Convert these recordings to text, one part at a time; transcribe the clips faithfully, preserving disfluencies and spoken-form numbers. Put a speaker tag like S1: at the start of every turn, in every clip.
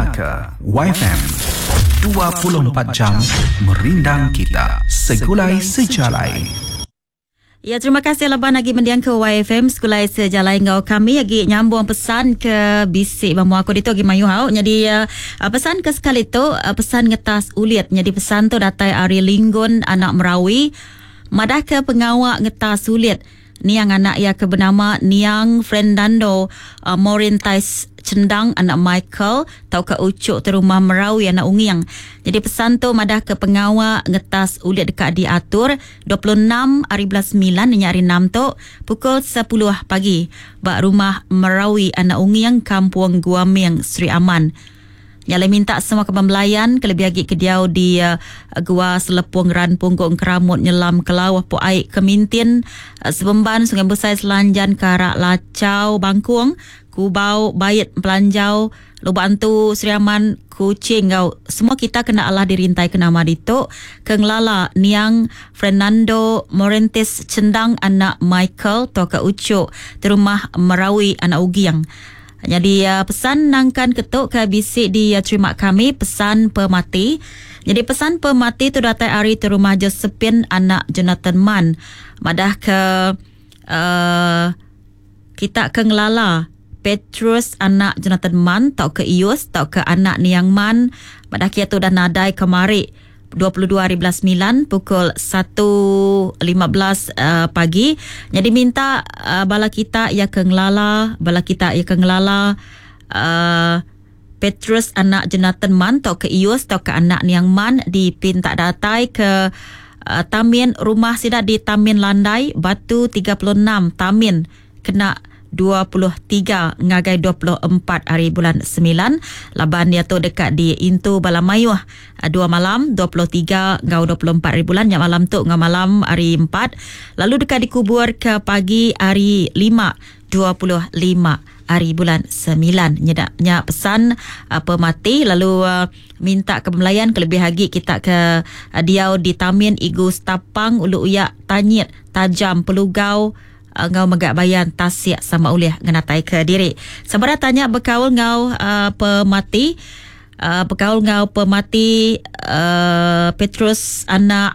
S1: Melaka Y F M dua puluh empat jam merindang kita segulai sejalai.
S2: Ya, terima kasih Laban lagi mendiang ke Y F M Sekulai Sejalai Ngau kami lagi nyambung pesan ke bisik bamu aku dito lagi mayu hau. Jadi uh, pesan ke sekali tu uh, pesan ngetas ulit. Jadi pesan tu datai Ari Linggun anak Merawi madah ke pengawak ngetas ulit. Niang anak ia ke bernama Niang Fernando uh, Morintais Cendang anak Michael tau ke ucuk terumah Merawi anak Ungiang. Jadi pesan tu madah ke pengawal ngetas ulit dekat diatur dua puluh enam hari bulan sembilan ni hari enam tu pukul sepuluh pagi bak rumah Merawi anak Ungiang Kampung Guaming Sri Aman. Yang minta semua kepembelayan kelebih lagi ke diau di uh, Gua Selepung Ran Punggong Keramut Nyelam Kelawah Po Aik Kemintin uh, Sebemban Sungai Besar Selanjan Karak Lacau Bangkuang Kubau Bayit Pelanjau Lubuk Antu Sri Aman Kucing Gau. Semua kita kena Allah dirintai ke nama dituk Keng Lala Niang Fernando Morintis Cendang anak Michael Toka Ucuk Terumah Merawi anak Ugiang. Jadi uh, pesan nangkan ketuk ke bisik di uh, terima kami pesan pemati. Jadi pesan pemati tu datai Ari terumah Josephine anak Jonathan Man. Madah ke uh, kita ke ngelala Petrus anak Jonathan Man tau ke Ius tau ke anak Niang Man. Madah kia tu dah nadai kemari dua puluh dua hari bulan sembilan pukul satu lima belas uh, pagi. Jadi minta uh, bala kita ia ke ngelala, bala kita ia ke ngelala uh, Petrus anak Jonathan Man tau ke Ius tau ke anak Niang Man di pinta datai ke uh, Tamin rumah sida di Tamin Landai Batu tiga puluh enam Tamin kena dua puluh tiga ngagai dua puluh empat hari bulan sembilan. Laban dia tu dekat di Intu Balamayuh dua malam dua puluh tiga ngau dua puluh empat hari bulan. Yang malam tu ngau malam hari empat. Lalu dekat dikubur ke pagi hari lima dua puluh lima hari bulan sembilan. Nyedaknya pesan uh, pemati. Lalu uh, minta kebelayan kelebih lagi kita ke uh, diau di Tamin Igu Stapang Ulu Uyak Tanyit Tajam Pelugau ngau megak bayan tasiak sama uliah ngenatai ke diri. Sabara tanya berkaul ngau uh, pemati uh, berkaul ngau pemati uh, Petrus anak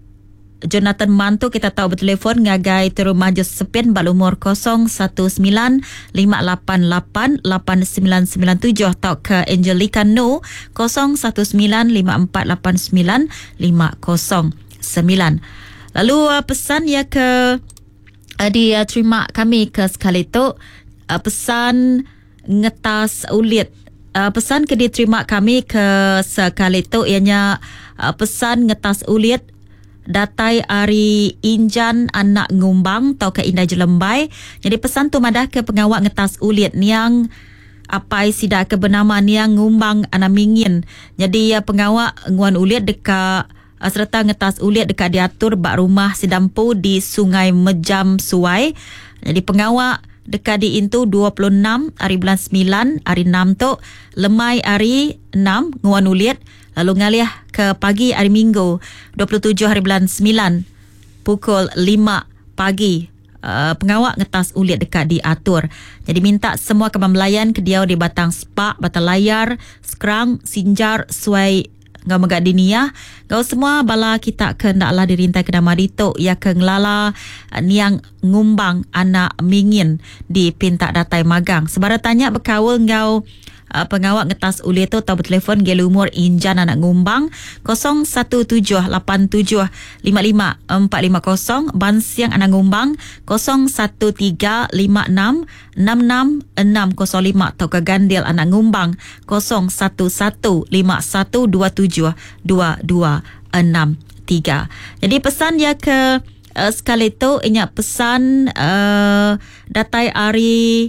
S2: Jonathan Mantu kita tahu bertelefon ngagai terumah Josephine balumur kosong satu sembilan lima lapan lapan lapan sembilan sembilan tujuh atau ke Angelica No kosong satu sembilan lima empat lapan sembilan lima kosong sembilan. Lalu uh, pesan ya ke Uh, dia terima kami ke sekali tu uh, pesan ngetas ulit. Uh, pesan ke diterima kami ke sekali tu ianya uh, pesan ngetas ulit datai Ari Injan anak Ngumbang tau ke Indah Jelembai. Jadi pesan tu madah ke pengawak ngetas ulit Niang apai sida ke bernama Niang Ngumbang anak Mingin. Jadi uh, pengawak nguan ulit dekat serta ngetas ulit dekat diatur bak rumah Sidampu di Sungai Mejam Suai. Jadi pengawak dekat di Intu dua puluh enam hari bulan sembilan hari enam tu lemai hari enam nguan ulit. Lalu ngaliah ke pagi hari Minggu dua puluh tujuh hari bulan sembilan pukul lima pagi uh, pengawak ngetas ulit dekat diatur. Jadi minta semua kepembelayan ke diau di Batang Sepak, Batang Layar, Sekerang, Sinjar, Suai ngau megak dinia. Ngau semua bala kita ke ndaklah dirintai ke nama dituk ia ke ngelala Niang Ngumbang anak Mingin di Pintak Datai Magang. Sebara tanya berkawal ngau uh, pengawak ngetas ulit tu tahu bertelefon gel umur Injan anak Ngumbang kosong satu tujuh lapan tujuh lima lima empat lima kosong ban siang anak Ngumbang kosong satu tiga lima enam enam enam enam kosong lima atau ke Gandil anak Ngumbang kosong satu satu lima satu dua tujuh dua dua enam tiga. Jadi pesan dia ke uh, sekali tu ingat pesan uh, datai Ari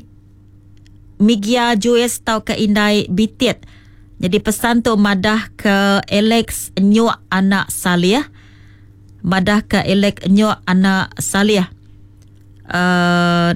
S2: Migia Joyce tau ke Indai Bitit. Jadi pesan tu madah ke Alex Nyok anak Salih. Madah ke Alex Nyok anak Salih. Uh,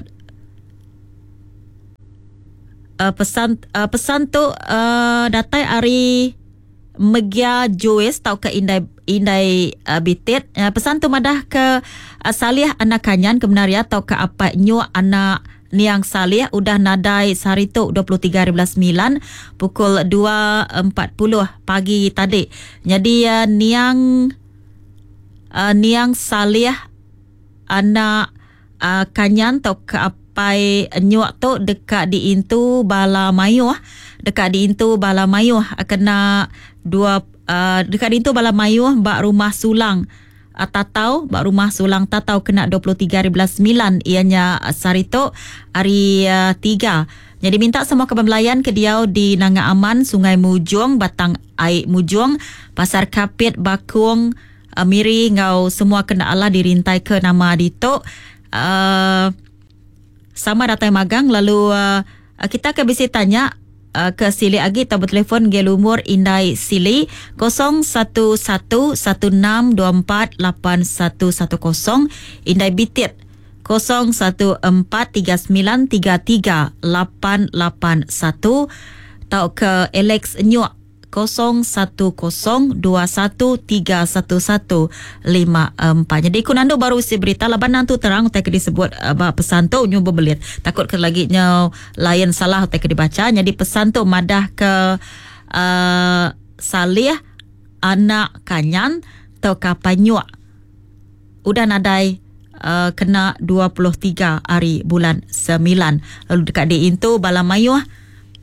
S2: uh, pesan uh, pesan tu uh, datai Ari Megia Joyce tau ke Indai Indai uh, Bitit. Uh, pesan tu madah ke uh, Salih anak Kanyan kebenaria tau ke apa Nyok anak Niang Salih udah nadai Sarito dua puluh tiga ribu sembilan pukul dua empat puluh pagi tadi. Jadi uh, Niang uh, Niang Salih anak uh, Kanyan atau keapai nyuak tu dekat di Intu Bala Mayuh, dekat di Intu Bala Mayuh kena dua uh, dekat di Intu Bala Mayuh bak rumah sulang uh, Tatau, bak rumah sulang Tatau kena dua puluh tiga ribu sembilan ianya uh, Sarito hari uh, tiga. Jadi minta semua kepembelayan ke dia di Nanga Aman, Sungai Mujung, Batang Air Mujung, Pasar Kapit, Bakung, uh, Miri, ngau semua kena Allah dirintai ke nama Dito. Uh, sama datang magang. Lalu uh, kita akan bisa tanya uh, ke Sili Agi atau bertelefon Gelumur Indai Sili kosong satu satu satu enam dua empat lapan satu satu kosong, Indai Bitit kosong satu empat tiga sembilan tiga tiga lapan lapan satu, atau ke Alex Nyuak kosong satu kosong dua satu tiga satu satu lima empat. Jadi kunando baru si berita laban nantu terang tak disebut uh, pesan tu nyu berbelit. Takut ke lagi nya lain salah tak dibaca. Jadi pesan tu madah ke uh, Salih anak Kanyan atau Kapanyuak. Udah nadai uh, kena dua puluh tiga hari bulan sembilan. Lalu dekat di Intu Bala Mayuh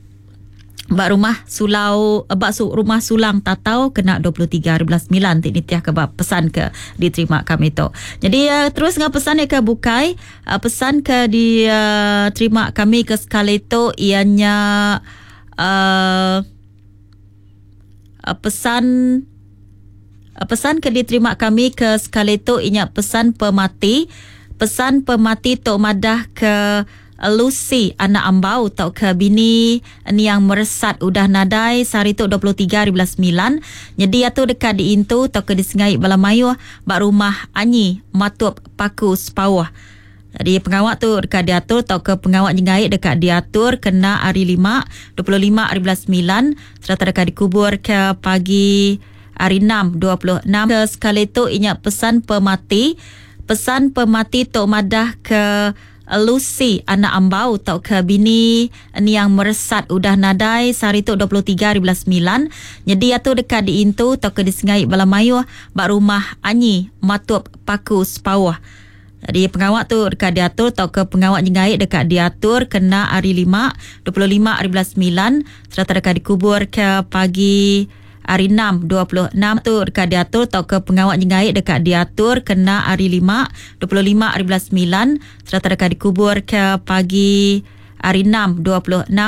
S2: bak rumah sulau bak su, rumah sulang Tatau kena dua puluh tiga ribu sembilan. Tik nitiah ke bak pesan ke diterima kami tu. Jadi uh, terus ngah pesan ke bukai uh, pesan ke di uh, terima kami ke sekali tu ianya uh, uh, pesan uh, pesan ke diterima kami ke sekali tu ianya pesan pemati pesan pemati Tok Madah ke Lucy anak ambau tau ke bini Niang Meresat udah nadai sehari tu dua puluh tiga ribu sembilan. Jadi atu dekat di Intu tau ke di Sengai Bala Mayuh bak rumah Anyi Matup Paku Sepawah. Jadi pengawak tu dekat diatur tau ke pengawak jengai dekat diatur kena hari lima dua puluh lima ribu sembilan serta dekat dikubur ke pagi hari enam dua puluh enam. Ke sekali tu inyak pesan pemati pesan pemati Tok Madah ke Lucy anak ambau tau ke bini Niang Meresat udah nadai sehari tu dua puluh tiga ribu sembilan. Jadi atu dekat di Intu tau ke di Sengai Bala Mayuh bak rumah Anyi Matup Paku Sepawah. Jadi pengawak tu dekat diatur tau ke pengawak jengai dekat diatur kena hari lima dua puluh lima ribu sembilan serta dekat dikubur ke pagi hari enam dua puluh enam. Tu dekat diatur tau ke pengawak jengai dekat diatur kena hari lima dua puluh lima ribu sembilan serta dekat dikubur ke pagi hari enam dua puluh enam.